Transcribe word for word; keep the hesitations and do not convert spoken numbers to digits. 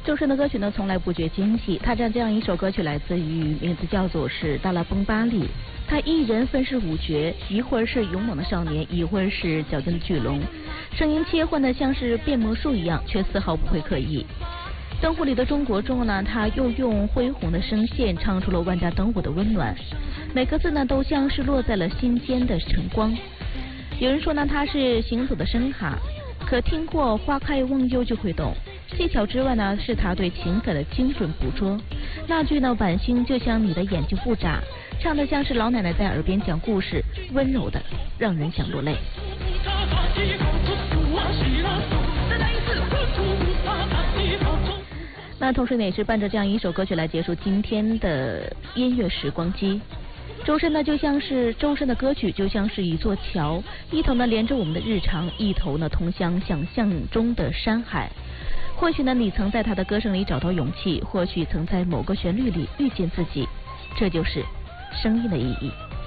周深的歌曲呢，从来不觉惊喜。他这样这样一首歌曲来自于名字叫做是《达拉崩巴利》，他一人分饰五角，一会儿是勇猛的少年，一会儿是矫健的巨龙，声音切换的像是变魔术一样，却丝毫不会刻意。灯火里的中国中呢，他又用恢宏的声线唱出了万家灯火的温暖，每个字呢都像是落在了心间的晨光。有人说呢，他是行走的声卡，可听过花开忘忧就会懂。技巧之外呢，是他对情感的精准捕捉。那句呢，晚星就像你的眼睛不眨，唱得像是老奶奶在耳边讲故事，温柔的让人想落泪。那同时呢，也是伴着这样一首歌曲来结束今天的音乐时光机。周深呢，就像是周深的歌曲，就像是一座桥，一头呢连着我们的日常，一头呢通向想象中的山海。或许呢，你曾在他的歌声里找到勇气，或许曾在某个旋律里遇见自己，这就是声音的意义。